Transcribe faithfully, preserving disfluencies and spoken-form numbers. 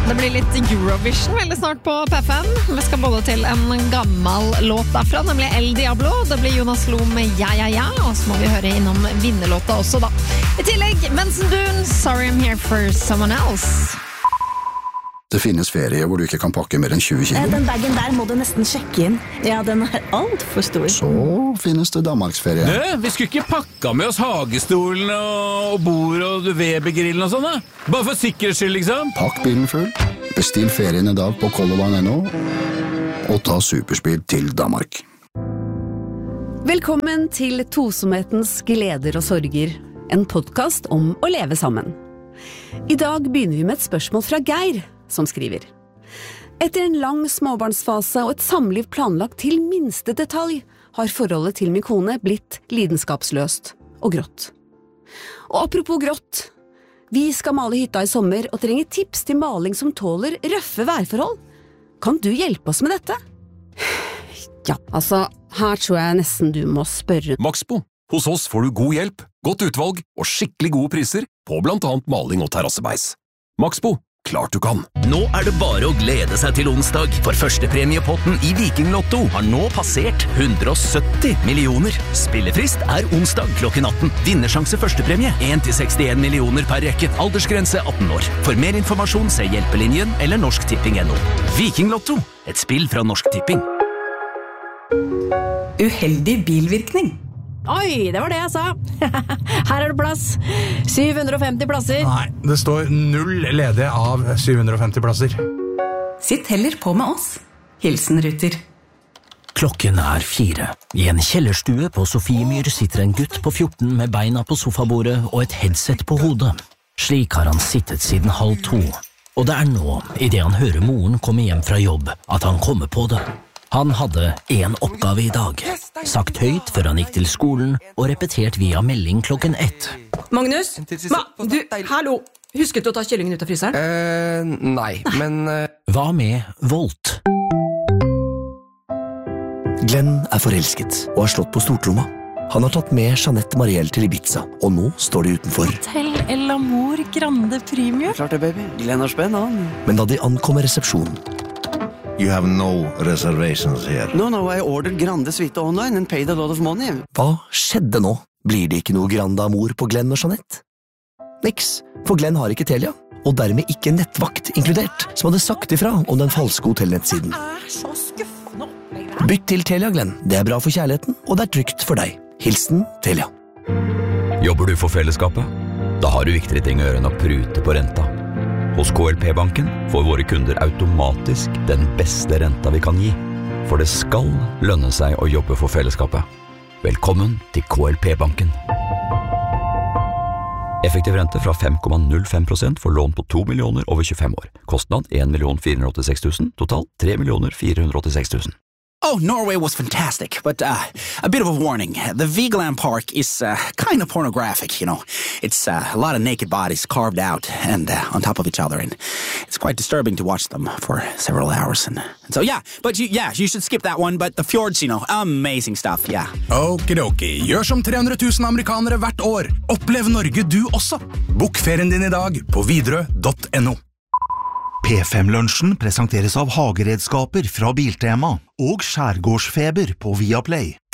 Det blir litt Eurovision veldig snart på P fem. Vi skal både til en gammel låt derfra, nemlig El Diablo. Det blir Jonas Lo med Ja, ja, ja, og så må vi høre innom vinnerlåta også da. I tillegg, Mensen Dun, Sorry I'm Here for Someone Else. Det finnes ferie hvor du ikke kan pakke mer enn tjue kilo. Den bagen der må du nesten sjekke inn. Ja, den er alt for stor. Så finnes det Danmarksferie. Du, vi skulle ikke pakka med oss hagestolen og bord og Weber-grillen og sånn da? Bare for sikkerhets skyld, liksom. Pakk bilen full, bestill ferien i dag på Colorline punktum no og ta superspeed til Danmark. Velkommen til Tosomhetens gleder og sorger, en podcast om å leve sammen. I dag begynner vi med et spørsmål fra Geir, som skriver. Etter en lang småbarnsfase og et samliv planlagt til minste detalj, har forholdet til min kone blitt lidenskapsløst og grått. Og apropos grått, vi skal male hytta i sommer og trenger tips til maling som tåler røffe værforhold. Kan du hjelpe oss med dette? Ja, altså, her tror jeg nesten du må spørre. Maxbo. Hos oss får du god hjelp, godt utvalg og skikkelig gode priser på blant annet maling og terrassebeis. Maxbo. Klart du kan. Nå er det bare å glede seg til onsdag, for førstepremiepotten i Viking Lotto har nå passert hundre og sytti millioner. Spillefrist er onsdag klokken atten. Vinnersjanse førstepremie en til sekstien millioner per rekke. Aldersgrense atten år. For mer informasjon se Hjelpelinjen eller Norsk Tipping punktum no. Viking Lotto, et spill fra Norsk Tipping. Uheldig bilvirkning. Oi, det var det jeg sa. Her er det plass. syv hundre og femti plasser. Nei, det står null ledige av syv hundre og femti plasser. Sitt heller på med oss. Hilsen Ruter. Klokken er fire. I en kjellerstue på Sofiemyr sitter en gutt på fjorten med beina på sofabordet og et headset på hodet. Slik har han sittet siden halv to. Og det er nå, i det han hører moren komme hjem fra jobb, at han kommer på det. Han hadde en oppgave i dag, sagt høyt før han gikk til skolen og repetert via melding klokken ett. Magnus? Ma, du, hallo. Husket du å ta kyllingen ut av fryseren? Eh, nei, men... Uh... Hva med Volt? Glenn er forelsket og har slått på stortromma. Han har tatt med Jeanette Marielle til Ibiza, og nå står de utenfor. Hotel El Amor Grande Premium. Klart det, baby. Glenn har spenn, han. Men da de ankommer resepsjonen, You have no reservations here. No, no, I ordered Grande Suite online and paid a lot of money. Hva skjedde nå? Blir det ikke noe Grande Amor på Glenn og Jeanette? Niks, for Glenn har ikke Telia, og dermed ikke nettvakt inkludert, som hadde sagt ifra om den falske hotellnettsiden. Bytt til Telia, Glenn. Det er bra for kjærligheten, og det er trygt for deg. Hilsen Telia. Jobber du for fellesskapet? Da har du viktigere ting å gjøre enn å prute på renta. Hos K L P-banken får våre kunder automatisk den beste renta vi kan gi. For det skal lønne seg å jobbe for fellesskapet. Velkommen til K L P-banken. Effektiv rente fra fem komma null fem prosent for lån på to millioner over tjuefem år. Kostnad en million fire hundre og åttiseks tusen, totalt tre millioner fire hundre og åttiseks tusen. Oh, Norway was fantastic, but uh, a bit of a warning. The Vigeland Park is uh, kind of pornographic, you know. It's uh, a lot of naked bodies carved out and uh, on top of each other, and it's quite disturbing to watch them for several hours. And, and so, yeah, but you, yeah, you should skip that one, but the fjords, you know, amazing stuff, yeah. Okidoki, gjør som tre hundre tusen amerikanere hvert år. Opplev Norge du også. Bok ferien din i dag på widerøe punktum no. P fem-lunsjen presenteres av hageredskaper fra Biltema og skjærgårdsfeber på Viaplay.